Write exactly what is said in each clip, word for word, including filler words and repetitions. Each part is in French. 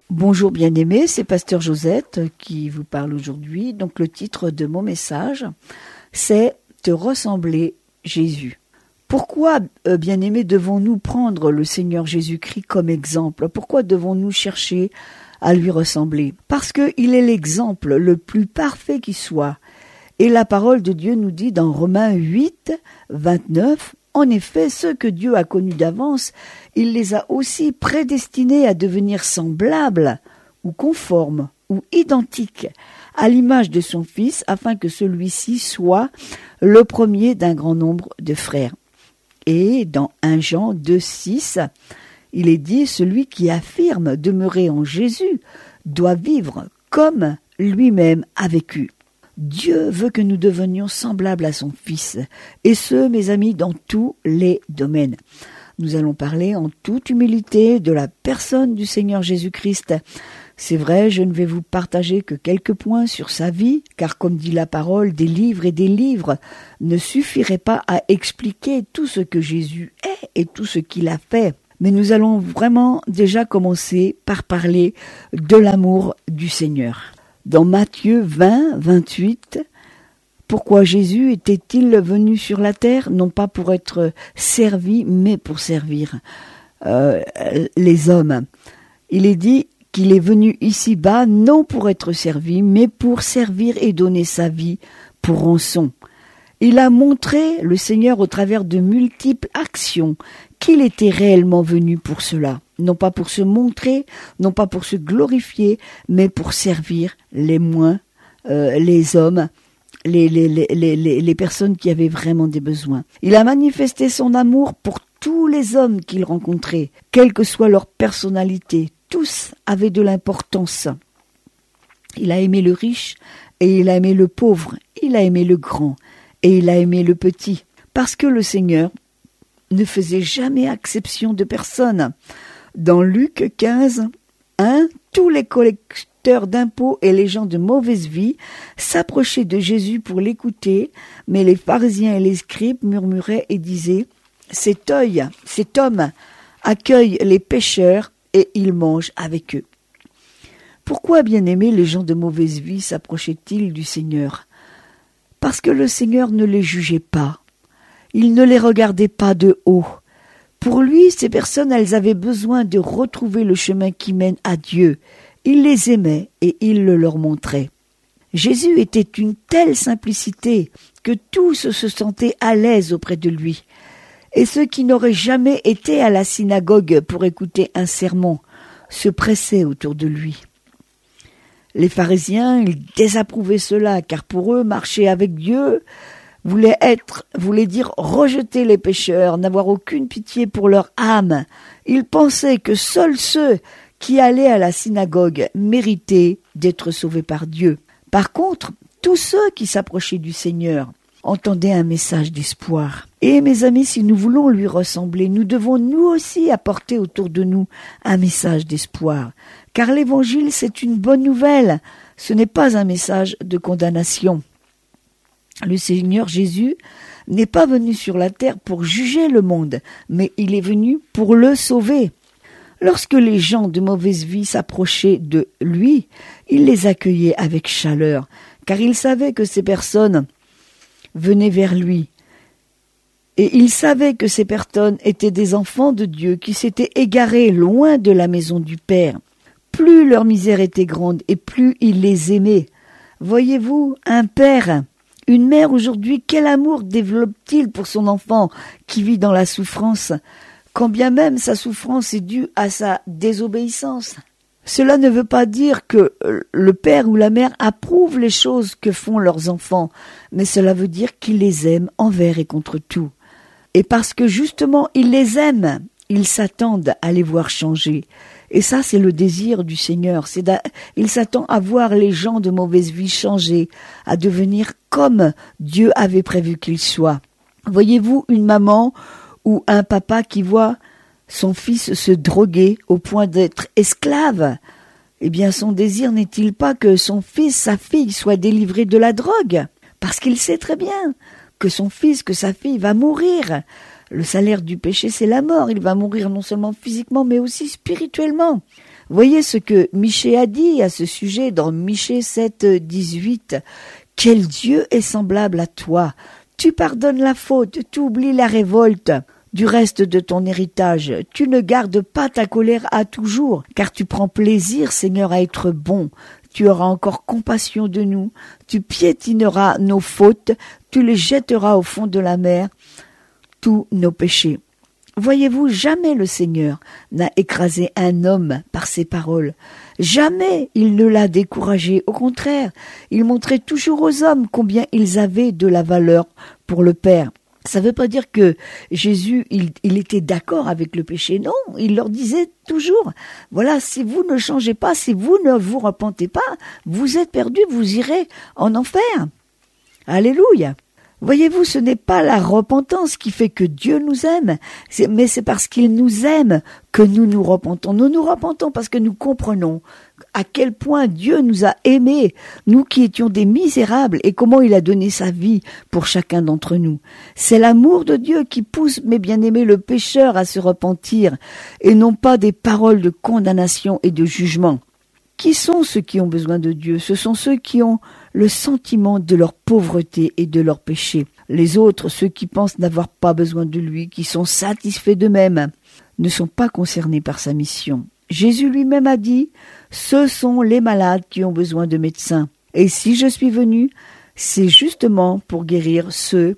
Bonjour bien-aimés, c'est Pasteur Josette qui vous parle aujourd'hui. Donc le titre de mon message, c'est « Te ressembler Jésus ». Pourquoi, euh, bien-aimés, devons-nous prendre le Seigneur Jésus-Christ comme exemple? Pourquoi devons-nous chercher à lui ressembler? Parce qu'il est l'exemple le plus parfait qui soit. Et la parole de Dieu nous dit dans Romains huit, vingt-neuf, « En effet, ceux que Dieu a connus d'avance, il les a aussi prédestinés à devenir semblables ou conformes ou identiques à l'image de son Fils, afin que celui-ci soit le premier d'un grand nombre de frères. » Et dans un Jean deux, six, il est dit « Celui qui affirme demeurer en Jésus doit vivre comme lui-même a vécu. » Dieu veut que nous devenions semblables à son Fils, et ce, mes amis, dans tous les domaines. Nous allons parler en toute humilité de la personne du Seigneur Jésus-Christ. C'est vrai, je ne vais vous partager que quelques points sur sa vie, car comme dit la parole, des livres et des livres ne suffiraient pas à expliquer tout ce que Jésus est et tout ce qu'il a fait. Mais nous allons vraiment déjà commencer par parler de l'amour du Seigneur. Dans Matthieu vingt, vingt-huit, pourquoi Jésus était-il venu sur la terre? Non pas pour être servi, mais pour servir euh, les hommes. Il est dit qu'il est venu ici-bas, non pour être servi, mais pour servir et donner sa vie pour rançon. Il a montré, le Seigneur, au travers de multiples actions, qu'il était réellement venu pour cela. Non pas pour se montrer, non pas pour se glorifier, mais pour servir les moins, euh, les hommes, les, les, les, les, les personnes qui avaient vraiment des besoins. Il a manifesté son amour pour tous les hommes qu'il rencontrait, quelle que soit leur personnalité. Tous avaient de l'importance. Il a aimé le riche et il a aimé le pauvre, il a aimé le grand et il a aimé le petit, parce que le Seigneur ne faisait jamais exception de personne. Dans Luc quinze, un, tous les collecteurs d'impôts et les gens de mauvaise vie s'approchaient de Jésus pour l'écouter, mais les pharisiens et les scribes murmuraient et disaient « Cet œil, cet homme accueille les pécheurs et il mange avec eux. » Pourquoi, bien-aimés, les gens de mauvaise vie s'approchaient-ils du Seigneur? Parce que le Seigneur ne les jugeait pas. Il ne les regardait pas de haut. Pour lui, ces personnes, elles avaient besoin de retrouver le chemin qui mène à Dieu. Il les aimait et il le leur montrait. Jésus était une telle simplicité que tous se sentaient à l'aise auprès de lui. Et ceux qui n'auraient jamais été à la synagogue pour écouter un sermon se pressaient autour de lui. Les pharisiens, ils désapprouvaient cela, car pour eux, marcher avec Dieu voulait être, voulait dire rejeter les pécheurs, n'avoir aucune pitié pour leur âme. Ils pensaient que seuls ceux qui allaient à la synagogue méritaient d'être sauvés par Dieu. Par contre, tous ceux qui s'approchaient du Seigneur entendaient un message d'espoir. Et mes amis, si nous voulons lui ressembler, nous devons nous aussi apporter autour de nous un message d'espoir. Car l'évangile, c'est une bonne nouvelle. Ce n'est pas un message de condamnation. Le Seigneur Jésus n'est pas venu sur la terre pour juger le monde, mais il est venu pour le sauver. Lorsque les gens de mauvaise vie s'approchaient de lui, il les accueillait avec chaleur, car il savait que ces personnes venaient vers lui. Et il savait que ces personnes étaient des enfants de Dieu qui s'étaient égarés loin de la maison du Père. Plus leur misère était grande et plus il les aimait. Voyez-vous, un père, une mère aujourd'hui, quel amour développe-t-il pour son enfant qui vit dans la souffrance, quand bien même sa souffrance est due à sa désobéissance? Cela ne veut pas dire que le père ou la mère approuve les choses que font leurs enfants, mais cela veut dire qu'ils les aiment envers et contre tout. Et parce que justement ils les aiment, ils s'attendent à les voir changer. Et ça, c'est le désir du Seigneur. C'est d'a... Il s'attend à voir les gens de mauvaise vie changer, à devenir comme Dieu avait prévu qu'ils soient. Voyez-vous une maman ou un papa qui voit son fils se droguer au point d'être esclave? Eh bien, son désir n'est-il pas que son fils, sa fille, soit délivrés de la drogue? Parce qu'il sait très bien que son fils, que sa fille va mourir Le salaire du péché, c'est la mort. Il va mourir non seulement physiquement, mais aussi spirituellement. Voyez ce que Michée a dit à ce sujet dans Michée sept, dix-huit. « Quel Dieu est semblable à toi? Tu pardonnes la faute, tu oublies la révolte du reste de ton héritage. Tu ne gardes pas ta colère à toujours, car tu prends plaisir, Seigneur, à être bon. Tu auras encore compassion de nous. Tu piétineras nos fautes, tu les jetteras au fond de la mer, tous nos péchés. » Voyez-vous, jamais le Seigneur n'a écrasé un homme par ses paroles. Jamais il ne l'a découragé. Au contraire, il montrait toujours aux hommes combien ils avaient de la valeur pour le Père. Ça ne veut pas dire que Jésus, il, il était d'accord avec le péché. Non, il leur disait toujours, voilà, si vous ne changez pas, si vous ne vous repentez pas, vous êtes perdus, vous irez en enfer. Alléluia. Voyez-vous, ce n'est pas la repentance qui fait que Dieu nous aime, c'est, mais c'est parce qu'il nous aime que nous nous repentons. Nous nous repentons parce que nous comprenons à quel point Dieu nous a aimés, nous qui étions des misérables, et comment il a donné sa vie pour chacun d'entre nous. C'est l'amour de Dieu qui pousse, mes bien-aimés, le pécheur à se repentir, et non pas des paroles de condamnation et de jugement. Qui sont ceux qui ont besoin de Dieu? Ce sont ceux qui ont le sentiment de leur pauvreté et de leur péché. Les autres, ceux qui pensent n'avoir pas besoin de lui, qui sont satisfaits d'eux-mêmes, ne sont pas concernés par sa mission. Jésus lui-même a dit, ce sont les malades qui ont besoin de médecins. Et si je suis venu, c'est justement pour guérir ceux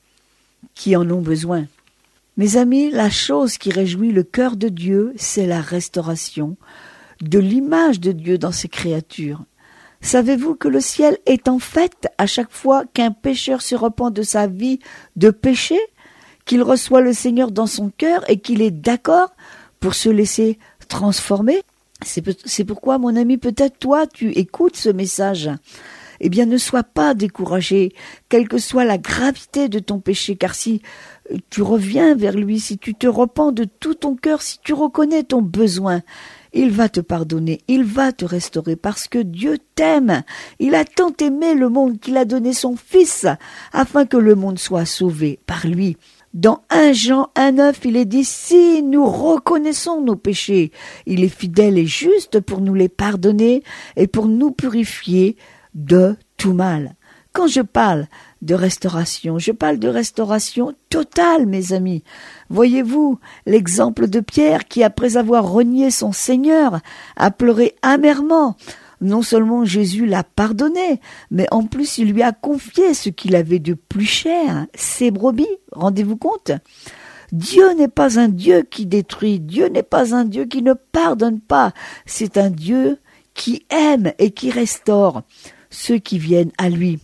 qui en ont besoin. Mes amis, la chose qui réjouit le cœur de Dieu, c'est la restauration de l'image de Dieu dans ses créatures. Savez-vous que le ciel est en fête à chaque fois qu'un pécheur se repent de sa vie de péché, qu'il reçoit le Seigneur dans son cœur et qu'il est d'accord pour se laisser transformer? C'est, c'est pourquoi, mon ami, peut-être toi, tu écoutes ce message. Eh bien, ne sois pas découragé, quelle que soit la gravité de ton péché, car si tu reviens vers lui, si tu te repens de tout ton cœur, si tu reconnais ton besoin, il va te pardonner, il va te restaurer parce que Dieu t'aime. Il a tant aimé le monde qu'il a donné son Fils afin que le monde soit sauvé par lui. Dans un Jean un neuf, il est dit, si nous reconnaissons nos péchés, il est fidèle et juste pour nous les pardonner et pour nous purifier de tout mal. Quand je parle de restauration, je parle de restauration totale, mes amis. Voyez-vous l'exemple de Pierre qui, après avoir renié son Seigneur, a pleuré amèrement. Non seulement Jésus l'a pardonné, mais en plus il lui a confié ce qu'il avait de plus cher, ses brebis. Rendez-vous compte? Dieu n'est pas un Dieu qui détruit, Dieu n'est pas un Dieu qui ne pardonne pas. C'est un Dieu qui aime et qui restaure ceux qui viennent à lui.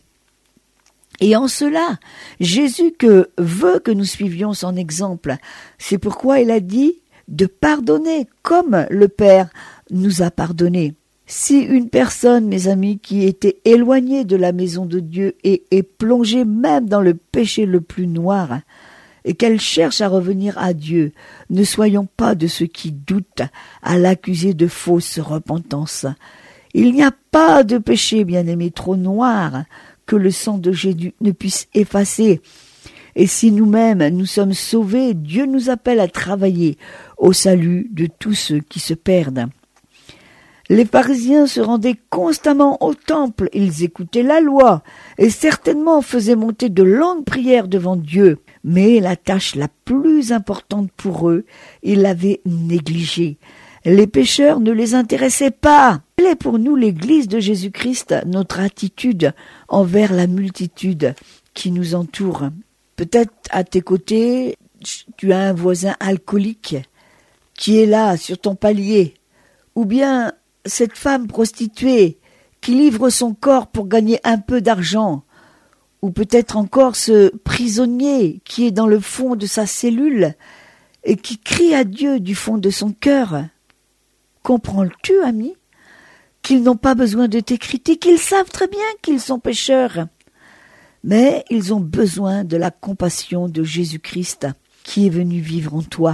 Et en cela, Jésus que veut que nous suivions son exemple. C'est pourquoi il a dit de pardonner comme le Père nous a pardonné. Si une personne, mes amis, qui était éloignée de la maison de Dieu et est plongée même dans le péché le plus noir, et qu'elle cherche à revenir à Dieu, ne soyons pas de ceux qui doutent à l'accuser de fausse repentance. Il n'y a pas de péché, bien-aimé, trop noir que le sang de Jésus ne puisse effacer. Et si nous-mêmes nous sommes sauvés, Dieu nous appelle à travailler au salut de tous ceux qui se perdent. Les pharisiens se rendaient constamment au temple, ils écoutaient la loi et certainement faisaient monter de longues prières devant Dieu. Mais la tâche la plus importante pour eux, ils l'avaient négligée. Les pécheurs ne les intéressaient pas. Quelle est pour nous l'Église de Jésus-Christ, notre attitude envers la multitude qui nous entoure? Peut-être à tes côtés, tu as un voisin alcoolique qui est là sur ton palier, ou bien cette femme prostituée qui livre son corps pour gagner un peu d'argent, ou peut-être encore ce prisonnier qui est dans le fond de sa cellule et qui crie à Dieu du fond de son cœur. Comprends-tu, ami, qu'ils n'ont pas besoin de tes critiques, ils savent très bien qu'ils sont pécheurs, mais ils ont besoin de la compassion de Jésus-Christ qui est venu vivre en toi.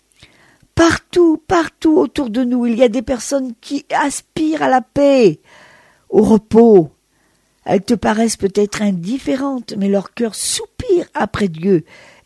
Partout, partout autour de nous, il y a des personnes qui aspirent à la paix, au repos. Elles te paraissent peut-être indifférentes, mais leur cœur soupire après Dieu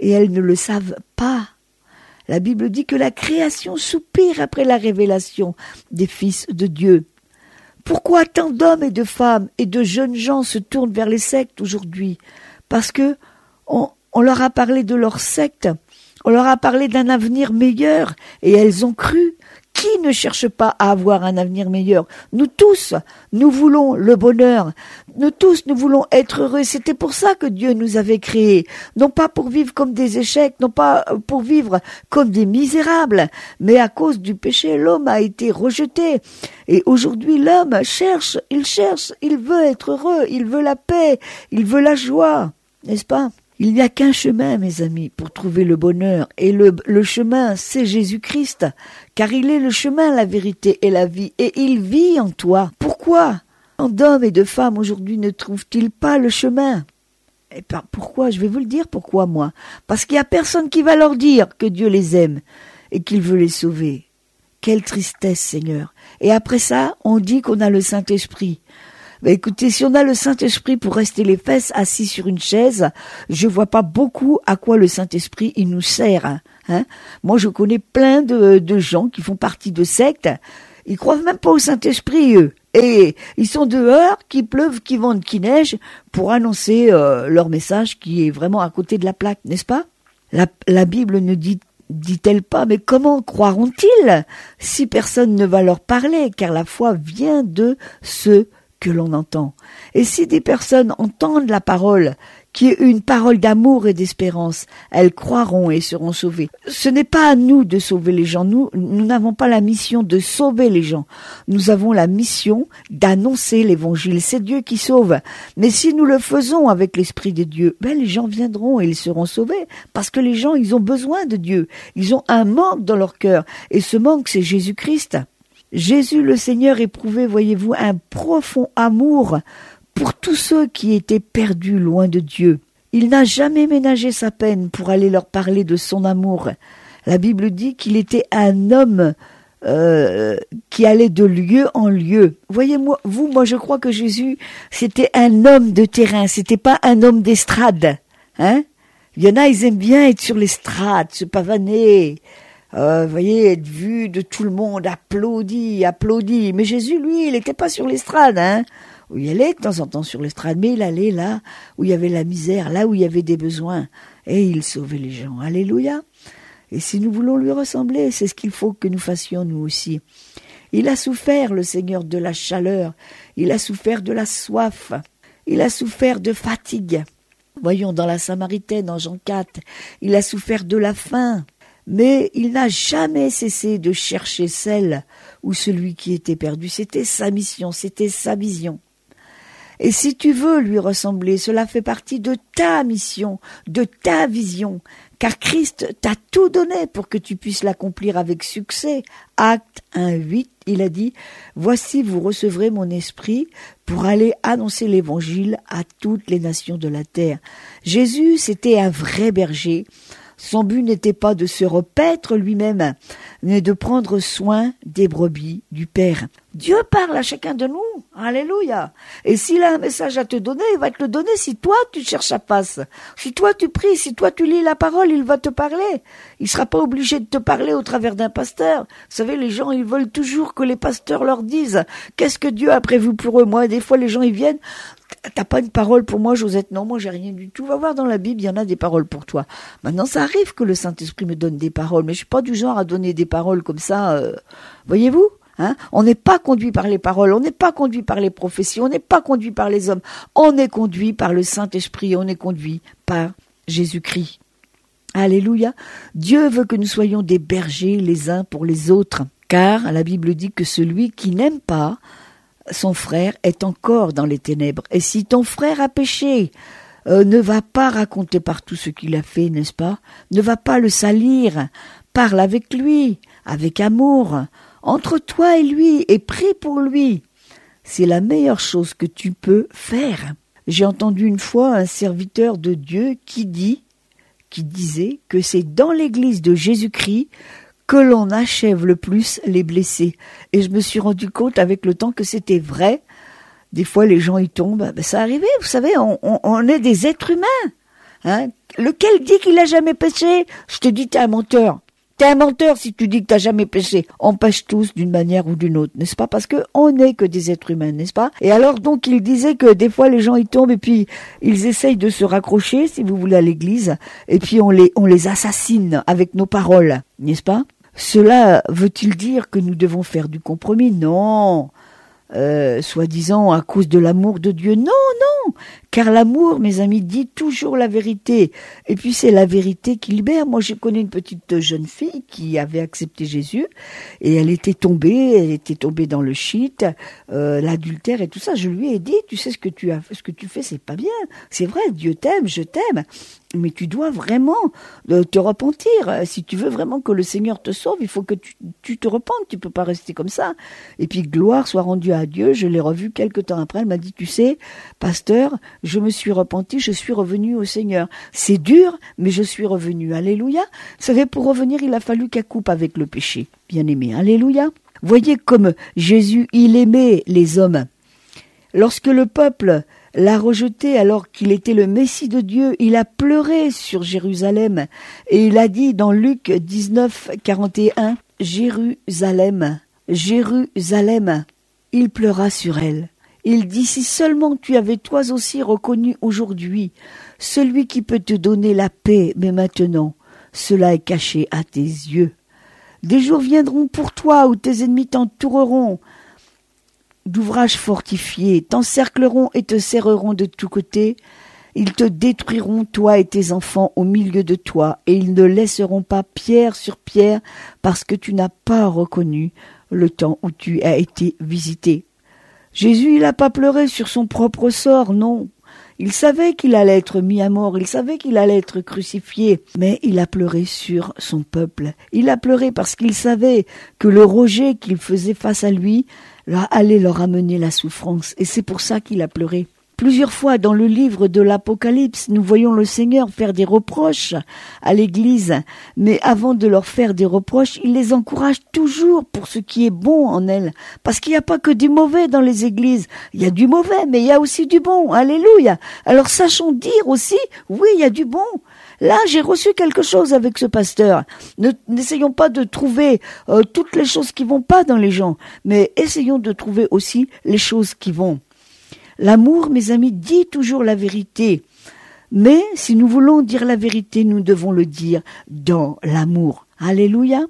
et elles ne le savent pas. La Bible dit que la création soupire après la révélation des fils de Dieu. Pourquoi tant d'hommes et de femmes et de jeunes gens se tournent vers les sectes aujourd'hui? Parce que on, on leur a parlé de leur secte, on leur a parlé d'un avenir meilleur et elles ont cru. Qui ne cherche pas à avoir un avenir meilleur? Nous tous, nous voulons le bonheur. Nous tous, nous voulons être heureux. C'était pour ça que Dieu nous avait créés. Non pas pour vivre comme des échecs, non pas pour vivre comme des misérables, mais à cause du péché, l'homme a été rejeté. Et aujourd'hui, l'homme cherche, il cherche, il veut être heureux, il veut la paix, il veut la joie, n'est-ce pas? Il n'y a qu'un chemin, mes amis, pour trouver le bonheur. Et le, le chemin, c'est Jésus-Christ. Car il est le chemin, la vérité et la vie. Et il vit en toi. Pourquoi tant d'hommes et de femmes aujourd'hui ne trouvent-ils pas le chemin? Et par, pourquoi? Je vais vous le dire pourquoi, moi. Parce qu'il n'y a personne qui va leur dire que Dieu les aime et qu'il veut les sauver. Quelle tristesse, Seigneur. Et après ça, on dit qu'on a le Saint-Esprit. Ben écoutez, si on a le Saint-Esprit pour rester les fesses assis sur une chaise, je vois pas beaucoup à quoi le Saint-Esprit il nous sert. Hein. Moi, je connais plein de, de gens qui font partie de sectes. Ils croient même pas au Saint-Esprit, eux. Et ils sont dehors, qu'il pleuve, qu'il vente, qu'il neige, pour annoncer euh, leur message qui est vraiment à côté de la plaque, n'est-ce pas? La, la Bible ne dit dit-elle pas, mais comment croiront-ils si personne ne va leur parler? Car la foi vient de ceux que l'on entend. Et si des personnes entendent la parole, qui est une parole d'amour et d'espérance, elles croiront et seront sauvées. Ce n'est pas à nous de sauver les gens. Nous, nous n'avons pas la mission de sauver les gens. Nous avons la mission d'annoncer l'évangile. C'est Dieu qui sauve. Mais si nous le faisons avec l'Esprit de Dieu, ben les gens viendront et ils seront sauvés. Parce que les gens, ils ont besoin de Dieu. Ils ont un manque dans leur cœur. Et ce manque, c'est Jésus-Christ. Jésus le Seigneur éprouvait, voyez-vous, un profond amour pour tous ceux qui étaient perdus loin de Dieu. Il n'a jamais ménagé sa peine pour aller leur parler de son amour. La Bible dit qu'il était un homme euh, qui allait de lieu en lieu. Voyez-moi, vous, moi je crois que Jésus, c'était un homme de terrain, c'était pas un homme d'estrade. Hein? Il y en a, ils aiment bien être sur l'estrade, se pavaner. Euh, vous voyez, être vu de tout le monde, applaudi, applaudi. Mais Jésus, lui, il n'était pas sur l'estrade, hein. Il allait de temps en temps sur l'estrade, mais il allait là où il y avait la misère, là où il y avait des besoins. Et il sauvait les gens. Alléluia. Et si nous voulons lui ressembler, c'est ce qu'il faut que nous fassions nous aussi. Il a souffert, le Seigneur, de la chaleur. Il a souffert de la soif. Il a souffert de fatigue. Voyons, dans la Samaritaine, en Jean quatre, il a souffert de la faim. Mais il n'a jamais cessé de chercher celle ou celui qui était perdu. C'était sa mission, c'était sa vision. Et si tu veux lui ressembler, cela fait partie de ta mission, de ta vision, car Christ t'a tout donné pour que tu puisses l'accomplir avec succès. Acte un huit, il a dit « Voici, vous recevrez mon esprit pour aller annoncer l'évangile à toutes les nations de la terre. » Jésus, c'était un vrai berger. Son but n'était pas de se repaître lui-même, mais de prendre soin des brebis du Père. Dieu parle à chacun de nous. Alléluia. Et s'il a un message à te donner, il va te le donner si toi tu cherches sa face. Si toi tu pries, si toi tu lis la parole, il va te parler. Il sera pas obligé de te parler au travers d'un pasteur. Vous savez, les gens, ils veulent toujours que les pasteurs leur disent qu'est-ce que Dieu a prévu pour eux. Moi, des fois, les gens, ils viennent. T'as pas une parole pour moi, Josette? Non, moi j'ai rien du tout. Va voir dans la Bible, il y en a des paroles pour toi. Maintenant, ça arrive que le Saint-Esprit me donne des paroles, mais je suis pas du genre à donner des paroles comme ça. Euh, voyez-vous, hein? On n'est pas conduit par les paroles, on n'est pas conduit par les prophéties, on n'est pas conduit par les hommes. On est conduit par le Saint-Esprit, on est conduit par Jésus-Christ. Alléluia. Dieu veut que nous soyons des bergers les uns pour les autres, car la Bible dit que celui qui n'aime pas son frère est encore dans les ténèbres. Et si ton frère a péché, euh, ne va pas raconter partout ce qu'il a fait, n'est-ce pas? Ne va pas le salir. Parle avec lui, avec amour, entre toi et lui, et prie pour lui. C'est la meilleure chose que tu peux faire. J'ai entendu une fois un serviteur de Dieu qui dit, qui disait que c'est dans l'église de Jésus-Christ que l'on achève le plus les blessés. Et je me suis rendu compte avec le temps que c'était vrai. Des fois, les gens y tombent. Ben, ça arrivait, vous savez, on, on, on est des êtres humains. Hein? Lequel dit qu'il a jamais péché? Je te dis, t'es un menteur. T'es un menteur si tu dis que t'as jamais péché. On pêche tous d'une manière ou d'une autre, n'est-ce pas? Parce que on n'est que des êtres humains, n'est-ce pas? Et alors donc il disait que des fois les gens ils tombent et puis ils essayent de se raccrocher, si vous voulez, à l'église, et puis on les on les assassine avec nos paroles, n'est-ce pas? Cela veut-il dire que nous devons faire du compromis? Non. Euh, soi-disant à cause de l'amour de Dieu. Non, non, car l'amour, mes amis, dit toujours la vérité. Et puis c'est la vérité qui libère. Moi, je connais une petite jeune fille qui avait accepté Jésus et elle était tombée, elle était tombée dans le shit, euh, l'adultère et tout ça. Je lui ai dit, tu sais ce que tu as, ce que tu fais, c'est pas bien. C'est vrai, Dieu t'aime, je t'aime. Mais tu dois vraiment euh, te repentir. Si tu veux vraiment que le Seigneur te sauve, il faut que tu, tu te repentes. Tu peux pas rester comme ça. Et puis gloire soit rendue à Dieu. Je l'ai revue quelque temps après. Elle m'a dit, tu sais, pasteur, je me suis repentie, je suis revenue au Seigneur. C'est dur, mais je suis revenue. Alléluia. Vous savez, pour revenir, il a fallu qu'elle coupe avec le péché. Bien aimé. Alléluia. Voyez comme Jésus, il aimait les hommes. Lorsque le peuple l'a rejeté alors qu'il était le Messie de Dieu, il a pleuré sur Jérusalem. Et il a dit dans Luc dix-neuf, quarante et un, Jérusalem, Jérusalem, il pleura sur elle. Il dit, si seulement tu avais toi aussi reconnu aujourd'hui celui qui peut te donner la paix, mais maintenant, cela est caché à tes yeux. Des jours viendront pour toi où tes ennemis t'entoureront d'ouvrages fortifiés, t'encercleront et te serreront de tous côtés. Ils te détruiront, toi et tes enfants, au milieu de toi, et ils ne laisseront pas pierre sur pierre, parce que tu n'as pas reconnu le temps où tu as été visité. Jésus, il n'a pas pleuré sur son propre sort, non. Il savait qu'il allait être mis à mort, il savait qu'il allait être crucifié, mais il a pleuré sur son peuple. Il a pleuré parce qu'il savait que le rejet qu'il faisait face à lui allait leur amener la souffrance, et c'est pour ça qu'il a pleuré. Plusieurs fois dans le livre de l'Apocalypse, nous voyons le Seigneur faire des reproches à l'Église, mais avant de leur faire des reproches, il les encourage toujours pour ce qui est bon en elle, parce qu'il n'y a pas que du mauvais dans les églises, il y a du mauvais, mais il y a aussi du bon, alléluia. Alors sachons dire aussi, oui, il y a du bon. Là, j'ai reçu quelque chose avec ce pasteur. Ne, n'essayons pas de trouver euh, toutes les choses qui vont pas dans les gens, mais essayons de trouver aussi les choses qui vont. L'amour, mes amis, dit toujours la vérité. Mais si nous voulons dire la vérité, nous devons le dire dans l'amour. Alléluia.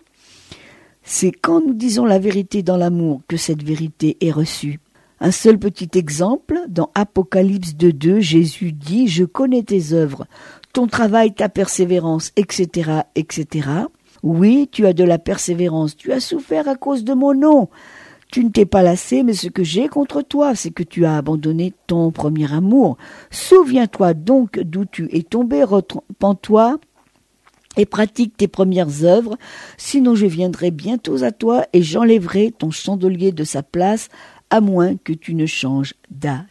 C'est quand nous disons la vérité dans l'amour que cette vérité est reçue. Un seul petit exemple, dans Apocalypse deux deux, Jésus dit « Je connais tes œuvres, ton travail, ta persévérance, et cetera, et cetera. Oui, tu as de la persévérance, tu as souffert à cause de mon nom. Tu ne t'es pas lassé, mais ce que j'ai contre toi, c'est que tu as abandonné ton premier amour. Souviens-toi donc d'où tu es tombé, repens-toi et pratique tes premières œuvres, sinon je viendrai bientôt à toi et j'enlèverai ton chandelier de sa place, à moins que tu ne changes d'attitude. »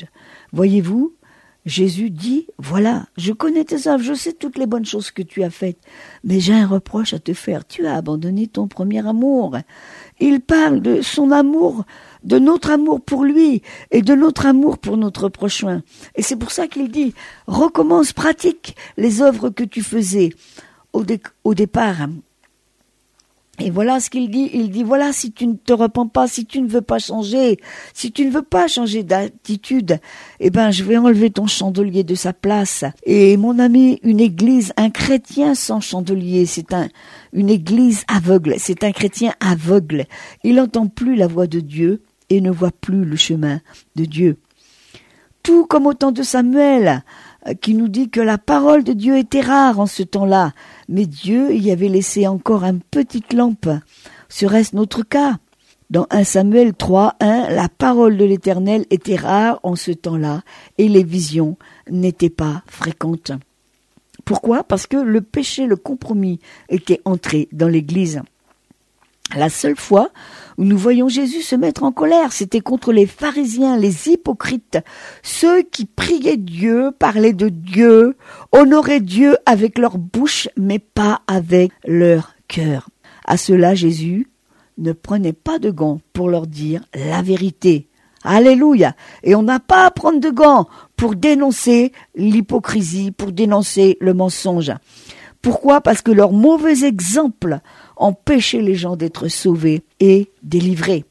Voyez-vous, Jésus dit, voilà, je connais tes œuvres, je sais toutes les bonnes choses que tu as faites, mais j'ai un reproche à te faire, tu as abandonné ton premier amour. Il parle de son amour, de notre amour pour lui et de notre amour pour notre prochain. Et c'est pour ça qu'il dit, recommence, pratique les œuvres que tu faisais au, dé- au départ. Et voilà ce qu'il dit, il dit, voilà, si tu ne te repens pas, si tu ne veux pas changer, si tu ne veux pas changer d'attitude, eh ben, je vais enlever ton chandelier de sa place. Et mon ami, une église, un chrétien sans chandelier, c'est un, une église aveugle, c'est un chrétien aveugle. Il n'entend plus la voix de Dieu et ne voit plus le chemin de Dieu. Tout comme au temps de Samuel, qui nous dit que la parole de Dieu était rare en ce temps-là, mais Dieu y avait laissé encore une petite lampe. Serait-ce notre cas? Dans un Samuel trois, un, la parole de l'Éternel était rare en ce temps-là et les visions n'étaient pas fréquentes. Pourquoi? Parce que le péché, le compromis était entré dans l'Église. La seule fois où nous voyons Jésus se mettre en colère, c'était contre les pharisiens, les hypocrites, ceux qui priaient Dieu, parlaient de Dieu, honoraient Dieu avec leur bouche, mais pas avec leur cœur. À cela, Jésus ne prenait pas de gants pour leur dire la vérité. Alléluia. Et on n'a pas à prendre de gants pour dénoncer l'hypocrisie, pour dénoncer le mensonge. Pourquoi ? Parce que leur mauvais exemple empêchait les gens d'être sauvés et délivrés.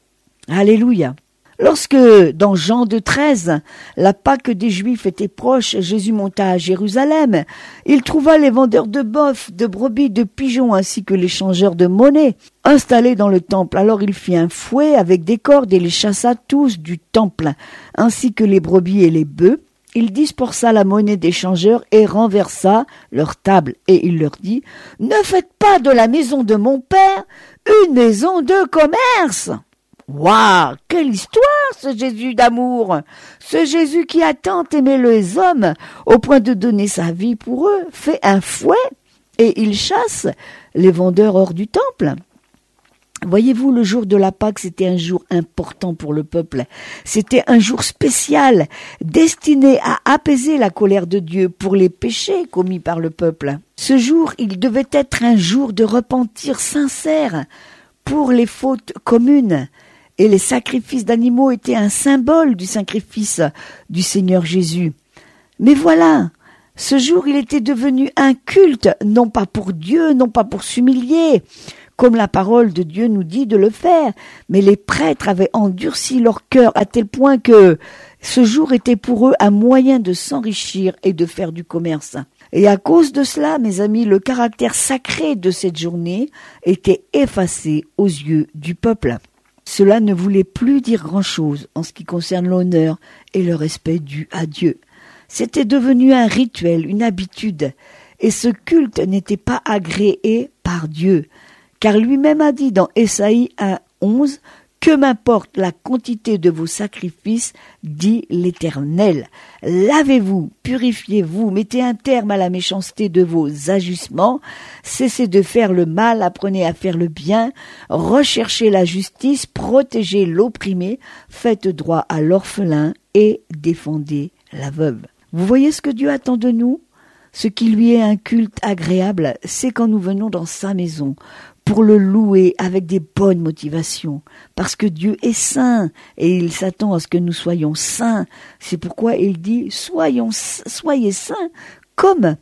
Alléluia. Lorsque, dans Jean deux treize, la Pâque des Juifs était proche, Jésus monta à Jérusalem. Il trouva les vendeurs de bœufs, de brebis, de pigeons, ainsi que les changeurs de monnaie, installés dans le temple. Alors il fit un fouet avec des cordes et les chassa tous du temple, ainsi que les brebis et les bœufs. Il dispersa la monnaie des changeurs et renversa leur table. Et il leur dit, « Ne faites pas de la maison de mon père une maison de commerce !» Waouh, quelle histoire, ce Jésus d'amour! Ce Jésus qui a tant aimé les hommes au point de donner sa vie pour eux, fait un fouet et il chasse les vendeurs hors du temple. Voyez-vous, le jour de la Pâque, c'était un jour important pour le peuple. C'était un jour spécial, destiné à apaiser la colère de Dieu pour les péchés commis par le peuple. Ce jour, il devait être un jour de repentir sincère pour les fautes communes. Et les sacrifices d'animaux étaient un symbole du sacrifice du Seigneur Jésus. Mais voilà, ce jour il était devenu un culte, non pas pour Dieu, non pas pour s'humilier, comme la parole de Dieu nous dit de le faire, mais les prêtres avaient endurci leur cœur à tel point que ce jour était pour eux un moyen de s'enrichir et de faire du commerce. Et à cause de cela, mes amis, le caractère sacré de cette journée était effacé aux yeux du peuple. Cela ne voulait plus dire grand-chose en ce qui concerne l'honneur et le respect dû à Dieu. C'était devenu un rituel, une habitude, et ce culte n'était pas agréé par Dieu, car lui-même a dit dans Ésaïe un onze, « Que m'importe la quantité de vos sacrifices, dit l'Éternel. Lavez-vous, purifiez-vous, mettez un terme à la méchanceté de vos agissements, cessez de faire le mal, apprenez à faire le bien, recherchez la justice, protégez l'opprimé, faites droit à l'orphelin et défendez la veuve. » Vous voyez ce que Dieu attend de nous ? Ce qui lui est un culte agréable, c'est quand nous venons dans sa maison, pour le louer avec des bonnes motivations, parce que Dieu est saint et il s'attend à ce que nous soyons saints. C'est pourquoi il dit « Soyons, soyez saints comme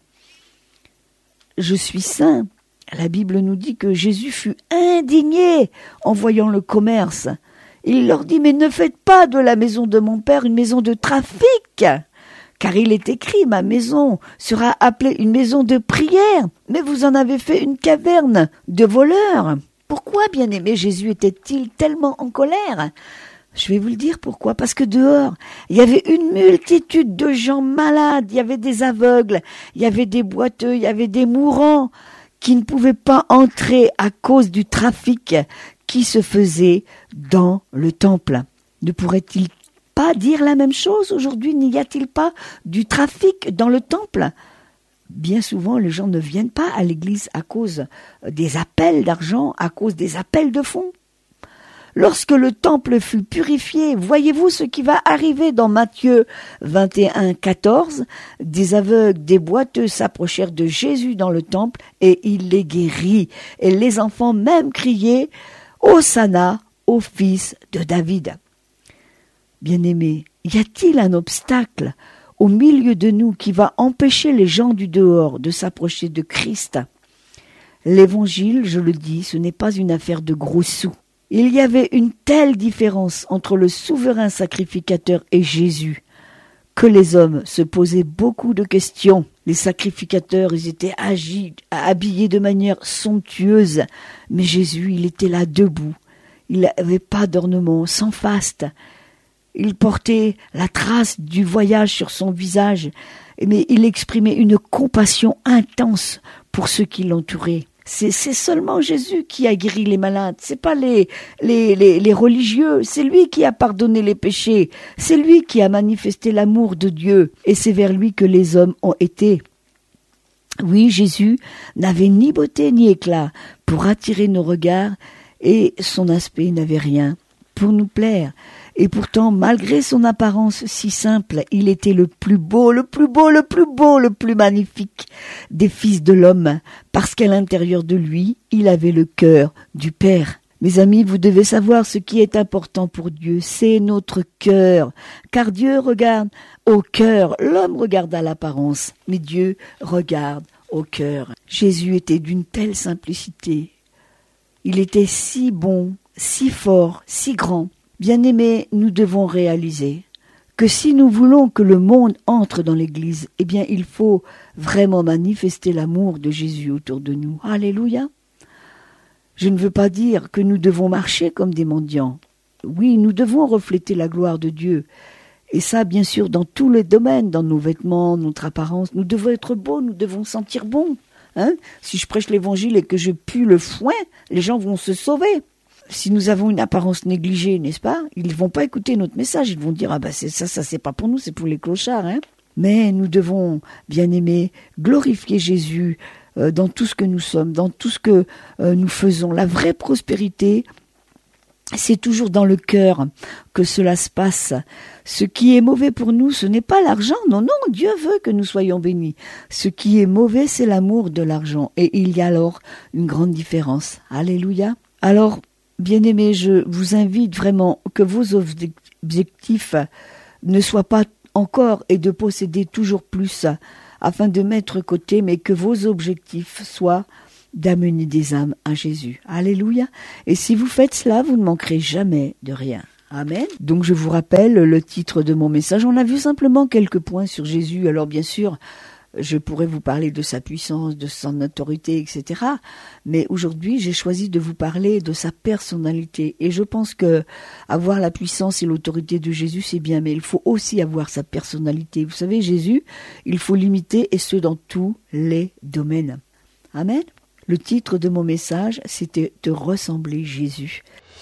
je suis saint ». La Bible nous dit que Jésus fut indigné en voyant le commerce. Il leur dit « Mais ne faites pas de la maison de mon Père une maison de trafic ». Car il est écrit, ma maison sera appelée une maison de prière, mais vous en avez fait une caverne de voleurs. Pourquoi, bien-aimé, Jésus était-il tellement en colère ? Je vais vous le dire pourquoi. Parce que dehors, il y avait une multitude de gens malades, il y avait des aveugles, il y avait des boiteux, il y avait des mourants qui ne pouvaient pas entrer à cause du trafic qui se faisait dans le temple. Ne pourrait-il pas dire la même chose aujourd'hui? N'y a-t-il pas du trafic dans le temple? Bien souvent, les gens ne viennent pas à l'église à cause des appels d'argent, à cause des appels de fonds. Lorsque le temple fut purifié, voyez-vous ce qui va arriver dans Matthieu vingt et un, quatorze. Des aveugles, des boiteux s'approchèrent de Jésus dans le temple et il les guérit. Et les enfants même criaient « Hosanna au fils de David ». Bien-aimés, y a-t-il un obstacle au milieu de nous qui va empêcher les gens du dehors de s'approcher de Christ? L'évangile, je le dis, ce n'est pas une affaire de gros sous. Il y avait une telle différence entre le souverain sacrificateur et Jésus que les hommes se posaient beaucoup de questions. Les sacrificateurs, ils étaient agi, habillés de manière somptueuse, mais Jésus, il était là debout. Il n'avait pas d'ornement, sans faste. Il portait la trace du voyage sur son visage, mais il exprimait une compassion intense pour ceux qui l'entouraient. C'est, c'est seulement Jésus qui a guéri les malades, c'est pas les, les, les, les religieux, c'est lui qui a pardonné les péchés, c'est lui qui a manifesté l'amour de Dieu, et c'est vers lui que les hommes ont été. Oui, Jésus n'avait ni beauté ni éclat pour attirer nos regards, et son aspect n'avait rien pour nous plaire. Et pourtant, malgré son apparence si simple, il était le plus beau, le plus beau, le plus beau, le plus magnifique des fils de l'homme, parce qu'à l'intérieur de lui, il avait le cœur du Père. Mes amis, vous devez savoir ce qui est important pour Dieu, c'est notre cœur, car Dieu regarde au cœur, l'homme regarde à l'apparence, mais Dieu regarde au cœur. Jésus était d'une telle simplicité, il était si bon, si fort, si grand. Bien-aimés, nous devons réaliser que si nous voulons que le monde entre dans l'Église, eh bien il faut vraiment manifester l'amour de Jésus autour de nous. Alléluia. Je ne veux pas dire que nous devons marcher comme des mendiants. Oui, nous devons refléter la gloire de Dieu. Et ça, bien sûr, dans tous les domaines, dans nos vêtements, notre apparence. Nous devons être beaux, nous devons sentir bon. Hein? Si je prêche l'Évangile et que je pue le foin, les gens vont se sauver. Si nous avons une apparence négligée, n'est-ce pas? Ils ne vont pas écouter notre message. Ils vont dire, ah ben c'est ça, ça c'est pas pour nous, c'est pour les clochards. Hein? Mais nous devons, bien aimer, glorifier Jésus, dans tout ce que nous sommes, dans tout ce que euh, nous faisons. La vraie prospérité, c'est toujours dans le cœur que cela se passe. Ce qui est mauvais pour nous, ce n'est pas l'argent. Non, non, Dieu veut que nous soyons bénis. Ce qui est mauvais, c'est l'amour de l'argent. Et il y a alors une grande différence. Alléluia. Alors, bien-aimés, je vous invite vraiment que vos objectifs ne soient pas encore et de posséder toujours plus, afin de mettre côté, mais que vos objectifs soient d'amener des âmes à Jésus. Alléluia. Et si vous faites cela, vous ne manquerez jamais de rien. Amen. Donc je vous rappelle le titre de mon message. On a vu simplement quelques points sur Jésus. Alors bien sûr, je pourrais vous parler de sa puissance, de son autorité, et cetera. Mais aujourd'hui, j'ai choisi de vous parler de sa personnalité. Et je pense que avoir la puissance et l'autorité de Jésus, c'est bien, mais il faut aussi avoir sa personnalité. Vous savez, Jésus, il faut l'imiter, et ce, dans tous les domaines. Amen. Le titre de mon message, c'était « Te ressembler Jésus ».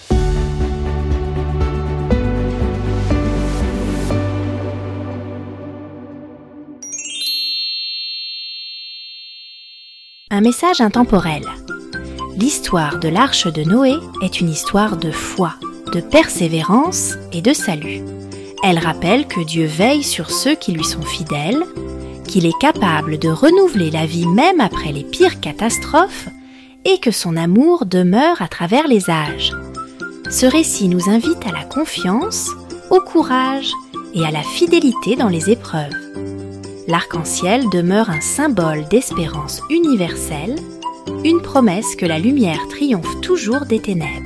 Un message intemporel. L'histoire de l'Arche de Noé est une histoire de foi, de persévérance et de salut. Elle rappelle que Dieu veille sur ceux qui lui sont fidèles, qu'il est capable de renouveler la vie même après les pires catastrophes et que son amour demeure à travers les âges. Ce récit nous invite à la confiance, au courage et à la fidélité dans les épreuves. L'arc-en-ciel demeure un symbole d'espérance universelle, une promesse que la lumière triomphe toujours des ténèbres.